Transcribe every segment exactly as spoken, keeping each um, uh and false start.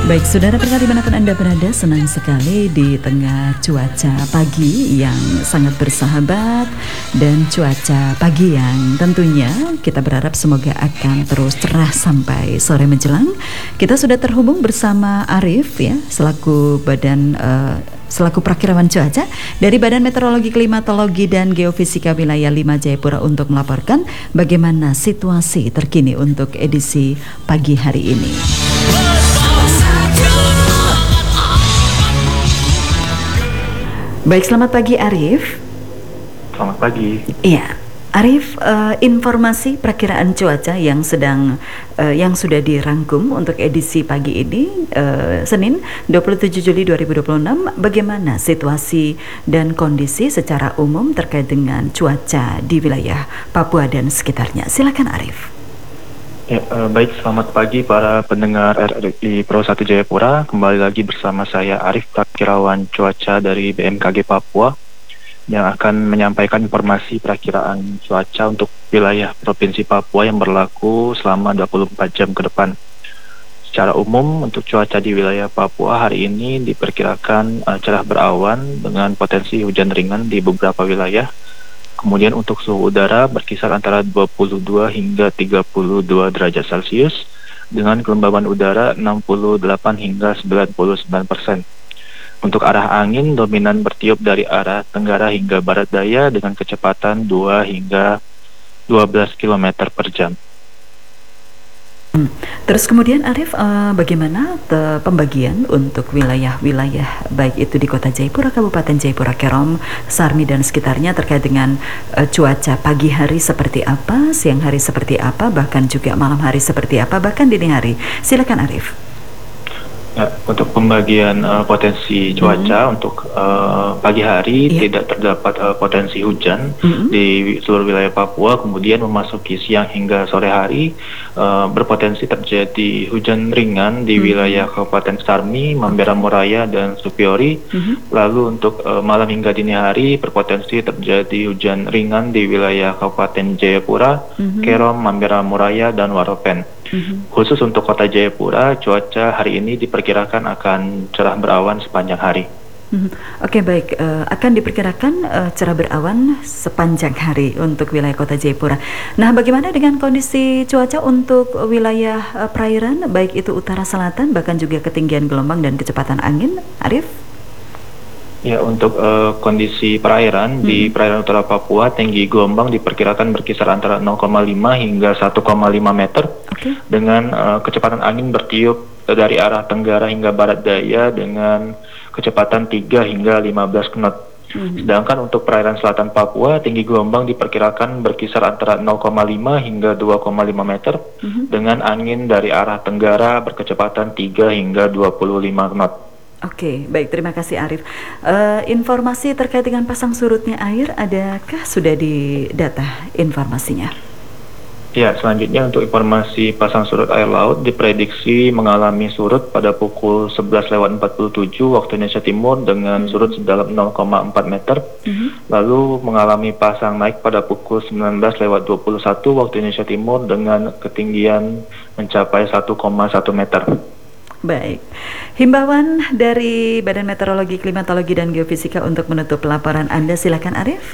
Baik, saudara pendengar dimanapun Anda berada, senang sekali di tengah cuaca pagi yang sangat bersahabat dan cuaca pagi yang tentunya kita berharap semoga akan terus cerah sampai sore menjelang. Kita sudah terhubung bersama Arif ya, selaku badan uh, selaku prakirawan cuaca dari Badan Meteorologi, Klimatologi dan Geofisika Wilayah lima Jayapura untuk melaporkan bagaimana situasi terkini untuk edisi pagi hari ini. Baik, selamat pagi Arif. Selamat pagi. Iya, Arif, uh, informasi perakiraan cuaca yang sedang uh, yang sudah dirangkum untuk edisi pagi ini uh, Senin dua puluh tujuh Juli dua ribu dua puluh enam. Bagaimana situasi dan kondisi secara umum terkait dengan cuaca di wilayah Papua dan sekitarnya? Silakan Arif. Ya, uh, baik, selamat pagi para pendengar R R I Pro satu Jayapura. Kembali lagi bersama saya Arif, Prakirawan Cuaca dari B M K G Papua, yang akan menyampaikan informasi perakiraan cuaca untuk wilayah Provinsi Papua yang berlaku selama dua puluh empat jam ke depan. Secara umum, untuk cuaca di wilayah Papua hari ini diperkirakan uh, cerah berawan dengan potensi hujan ringan di beberapa wilayah. Kemudian untuk suhu udara berkisar antara dua puluh dua hingga tiga puluh dua derajat Celcius dengan kelembaban udara enam puluh delapan hingga sembilan puluh sembilan persen. Untuk arah angin dominan bertiup dari arah tenggara hingga barat daya dengan kecepatan dua hingga dua belas kilometer per jam. Hmm. Terus kemudian Arif, uh, bagaimana te- pembagian untuk wilayah-wilayah baik itu di Kota Jayapura, Kabupaten Jayapura, Kerom, Sarmi dan sekitarnya terkait dengan uh, cuaca pagi hari seperti apa, siang hari seperti apa, bahkan juga malam hari seperti apa, bahkan dini hari. Silakan Arif. Ya, untuk pembagian uh, potensi cuaca hmm. untuk uh, pagi hari yeah. tidak terdapat uh, potensi hujan hmm. di seluruh wilayah Papua. Kemudian memasuki siang hingga sore hari uh, berpotensi terjadi hujan ringan di hmm. wilayah Kabupaten Sarmi, Mambera Moraya dan Supiori. Hmm. Lalu untuk uh, malam hingga dini hari berpotensi terjadi hujan ringan di wilayah Kabupaten Jayapura, hmm. Kerom, Mambera Moraya dan Waropen. Mm-hmm. Khusus untuk Kota Jayapura, cuaca hari ini diperkirakan akan cerah berawan sepanjang hari. Mm-hmm. Oke, okay, baik, uh, akan diperkirakan uh, cerah berawan sepanjang hari untuk wilayah Kota Jayapura. Nah, bagaimana dengan kondisi cuaca untuk wilayah uh, perairan, baik itu utara selatan, bahkan juga ketinggian gelombang dan kecepatan angin, Arif? Ya, untuk uh, kondisi perairan, hmm. di perairan utara Papua, tinggi gelombang diperkirakan berkisar antara nol koma lima hingga satu koma lima meter, okay. dengan uh, kecepatan angin bertiup dari arah tenggara hingga barat daya dengan kecepatan tiga hingga lima belas knot. Hmm. Sedangkan untuk perairan selatan Papua, tinggi gelombang diperkirakan berkisar antara nol koma lima hingga dua koma lima meter, hmm. dengan angin dari arah tenggara berkecepatan tiga hingga dua puluh lima knot. Oke, baik, terima kasih Arif. Uh, informasi terkait dengan pasang surutnya air, adakah sudah didata informasinya? Ya, selanjutnya untuk informasi pasang surut air laut diprediksi mengalami surut pada pukul sebelas lewat empat puluh tujuh waktu Indonesia Timur dengan surut sedalam nol koma empat meter. Mm-hmm. Lalu mengalami pasang naik pada pukul sembilan belas lewat dua puluh satu waktu Indonesia Timur dengan ketinggian mencapai satu koma satu meter. Baik, himbauan dari Badan Meteorologi, Klimatologi dan Geofisika untuk menutup laporan Anda, silakan Arif.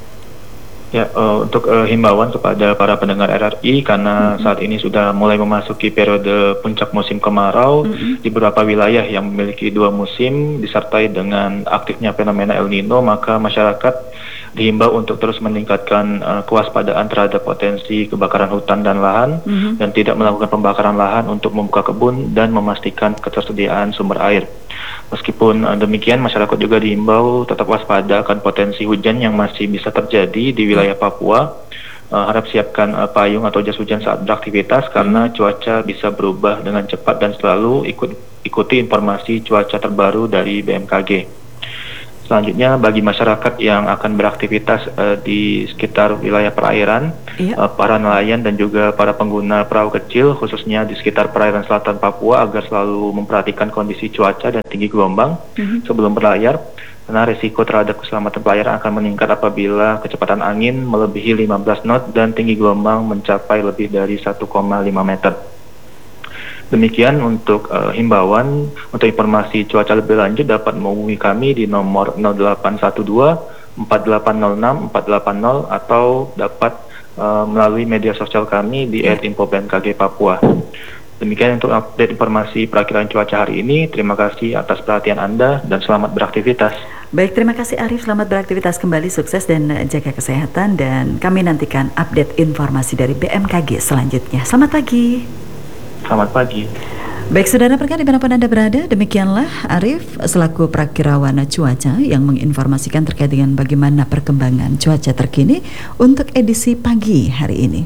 Ya, uh, untuk uh, himbauan kepada para pendengar R R I, karena mm-hmm. saat ini sudah mulai memasuki periode puncak musim kemarau mm-hmm. di beberapa wilayah yang memiliki dua musim disertai dengan aktifnya fenomena El Nino, maka masyarakat dihimbau untuk terus meningkatkan uh, kewaspadaan terhadap potensi kebakaran hutan dan lahan, mm-hmm. dan tidak melakukan pembakaran lahan untuk membuka kebun dan memastikan ketersediaan sumber air. Meskipun uh, demikian, masyarakat juga dihimbau tetap waspada akan potensi hujan yang masih bisa terjadi di wilayah Papua. Uh, harap siapkan uh, payung atau jas hujan saat beraktivitas, karena cuaca bisa berubah dengan cepat, dan selalu ikut, ikuti informasi cuaca terbaru dari B M K G. Selanjutnya, bagi masyarakat yang akan beraktivitas uh, di sekitar wilayah perairan, iya. uh, para nelayan dan juga para pengguna perahu kecil, khususnya di sekitar perairan selatan Papua, agar selalu memperhatikan kondisi cuaca dan tinggi gelombang mm-hmm. sebelum berlayar, karena risiko terhadap keselamatan pelayaran akan meningkat apabila kecepatan angin melebihi lima belas knot dan tinggi gelombang mencapai lebih dari satu koma lima meter. Demikian untuk uh, himbauan. Untuk informasi cuaca lebih lanjut dapat menghubungi kami di nomor nol delapan satu dua empat delapan nol enam empat delapan nol atau dapat uh, melalui media sosial kami di et info b m k g papua. Demikian untuk update informasi perakiran cuaca hari ini. Terima kasih atas perhatian Anda dan selamat beraktivitas. Baik, terima kasih Arif. Selamat beraktivitas kembali, sukses dan jaga kesehatan. Dan kami nantikan update informasi dari B M K G selanjutnya. Selamat pagi. Selamat pagi. Baik, saudara pendengar dimanapun Anda berada, demikianlah Arif selaku prakirawan cuaca yang menginformasikan terkait dengan bagaimana perkembangan cuaca terkini untuk edisi pagi hari ini.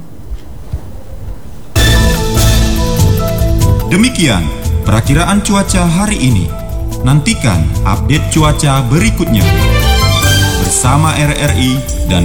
Demikian perakiraan cuaca hari ini. Nantikan update cuaca berikutnya bersama R R I dan